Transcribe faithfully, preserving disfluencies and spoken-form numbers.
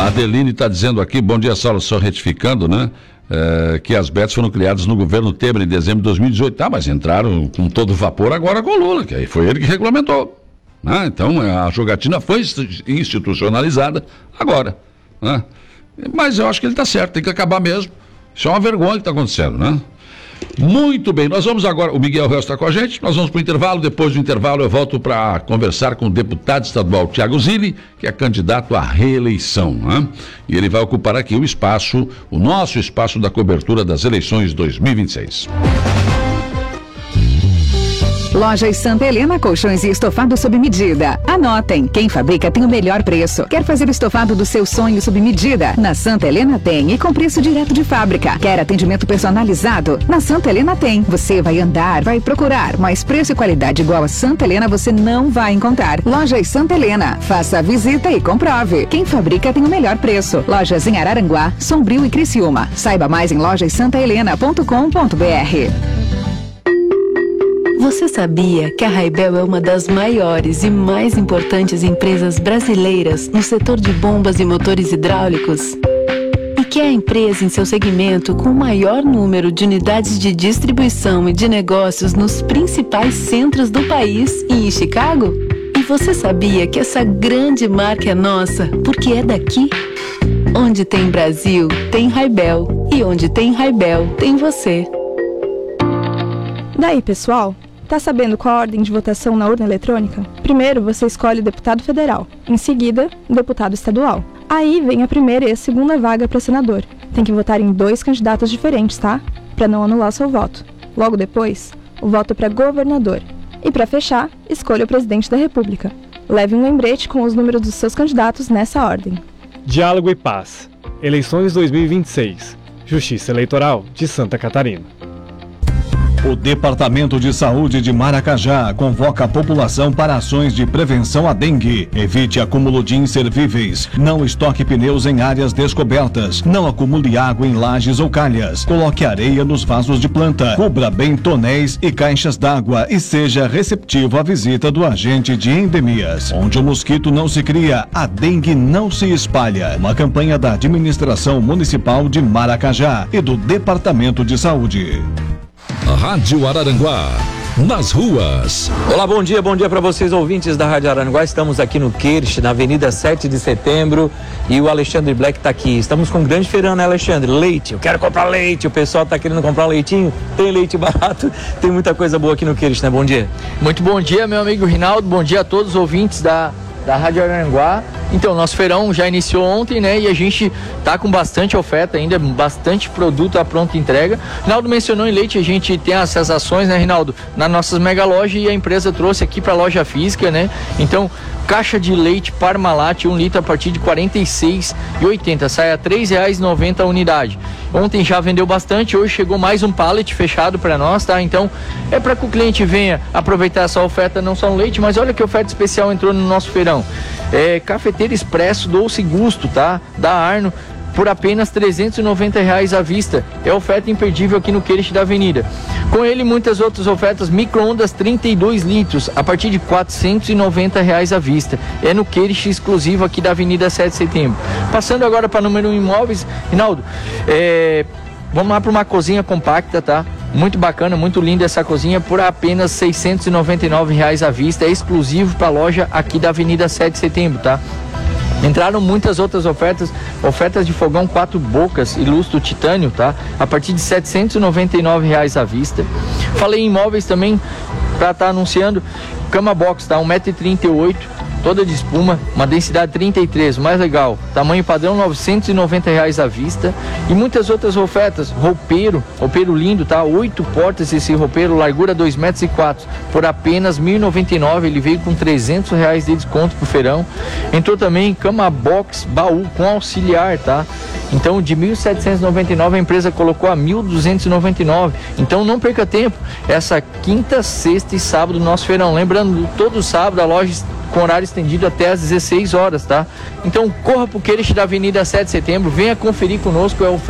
Adeline está dizendo aqui, bom dia, Saulo, só retificando, né? É, que as bets foram criadas no governo Temer em dezembro de dois mil e dezoito. Tá, mas entraram com todo vapor agora com o Lula, que aí foi ele que regulamentou. Né? Então a jogatina foi institucionalizada agora. Né? Mas eu acho que ele está certo, tem que acabar mesmo. Isso é uma vergonha que está acontecendo, né? Muito bem, nós vamos agora, o Miguel Reus está com a gente, nós vamos para o intervalo, depois do intervalo eu volto para conversar com o deputado estadual Thiago Zilli, que é candidato à reeleição, né? E ele vai ocupar aqui o espaço, o nosso espaço da cobertura das eleições dois mil e vinte e seis. Lojas Santa Helena, colchões e estofado sob medida. Anotem, quem fabrica tem o melhor preço. Quer fazer o estofado do seu sonho sob medida? Na Santa Helena tem, e com preço direto de fábrica. Quer atendimento personalizado? Na Santa Helena tem. Você vai andar, vai procurar, mas preço e qualidade igual a Santa Helena você não vai encontrar. Lojas Santa Helena, faça a visita e comprove. Quem fabrica tem o melhor preço. Lojas em Araranguá, Sombrio e Criciúma. Saiba mais em lojas santa helena ponto com ponto b r. Você sabia que a Raibel é uma das maiores e mais importantes empresas brasileiras no setor de bombas e motores hidráulicos? E que é a empresa em seu segmento com o maior número de unidades de distribuição e de negócios nos principais centros do país e em Chicago? E você sabia que essa grande marca é nossa porque é daqui? Onde tem Brasil, tem Raibel. E onde tem Raibel, tem você. Daí, pessoal? Tá sabendo qual a ordem de votação na urna eletrônica? Primeiro você escolhe o deputado federal, em seguida, o deputado estadual. Aí vem a primeira e a segunda vaga para senador. Tem que votar em dois candidatos diferentes, tá? Para não anular seu voto. Logo depois, o voto para governador. E para fechar, escolha o presidente da República. Leve um lembrete com os números dos seus candidatos nessa ordem. Diálogo e Paz. Eleições dois mil e vinte e seis. Justiça Eleitoral de Santa Catarina. O Departamento de Saúde de Maracajá convoca a população para ações de prevenção à dengue. Evite acúmulo de inservíveis. Não estoque pneus em áreas descobertas. Não acumule água em lajes ou calhas. Coloque areia nos vasos de planta. Cubra bem tonéis e caixas d'água e seja receptivo à visita do agente de endemias. Onde o mosquito não se cria, a dengue não se espalha. Uma campanha da Administração Municipal de Maracajá e do Departamento de Saúde. Rádio Araranguá, nas ruas. Olá, bom dia, bom dia para vocês ouvintes da Rádio Araranguá. Estamos aqui no Kirsch, na Avenida sete de Setembro, e o Alexandre Black está aqui. Estamos com um grande feirão, né, Alexandre? Leite, eu quero comprar leite. O pessoal está querendo comprar um leitinho, tem leite barato, tem muita coisa boa aqui no Kirsch, né? Bom dia. Muito bom dia, meu amigo Rinaldo, bom dia a todos os ouvintes da, da Rádio Araranguá. Então, nosso feirão já iniciou ontem, né? E a gente tá com bastante oferta ainda, bastante produto à pronta entrega. Rinaldo mencionou em leite, a gente tem essas ações, né, Rinaldo? Nas nossas mega lojas, e a empresa trouxe aqui para a loja física, né? Então, caixa de leite Parmalat, um litro a partir de quarenta e seis reais e oitenta centavos, sai a três reais e noventa centavos a unidade. Ontem já vendeu bastante, hoje chegou mais um pallet fechado para nós, tá? Então, é para que o cliente venha aproveitar essa oferta, não só no leite, mas olha que oferta especial entrou no nosso feirão. É cafeteira expresso doce gusto, tá? Da Arno, por apenas trezentos e noventa reais à vista. É oferta imperdível aqui no Queiroz da Avenida. Com ele, muitas outras ofertas. Micro-ondas trinta e dois litros, a partir de quatrocentos e noventa reais à vista. É no Queiroz exclusivo aqui da Avenida sete de Setembro. Passando agora para número um imóveis, Rinaldo, é... vamos lá para uma cozinha compacta, tá? Muito bacana, muito linda essa cozinha, por apenas seiscentos e noventa e nove reais à vista. É exclusivo para a loja aqui da Avenida sete de Setembro, tá? Entraram muitas outras ofertas, ofertas de fogão quatro bocas e lustro titânio, tá? A partir de setecentos e noventa e nove reais à vista. Falei em imóveis também, para estar tá anunciando, cama box, tá? um metro e trinta e oito, toda de espuma, uma densidade trinta e três, o mais legal, tamanho padrão novecentos e noventa reais à vista, e muitas outras ofertas. Roupeiro, roupeiro lindo, tá? Oito portas esse roupeiro, largura dois metros e quatro, por apenas mil e noventa e nove, ele veio com trezentos reais de desconto pro feirão. Entrou também cama box baú com auxiliar, tá? Então, de mil setecentos e noventa e nove, a empresa colocou a mil duzentos e noventa e nove. Então, não perca tempo. Essa quinta, sexta e sábado do nosso feirão. Lembrando, todo sábado a loja com horário estendido até às dezesseis horas, tá? Então, corra pro Queiroz da Avenida sete de Setembro, venha conferir conosco, é o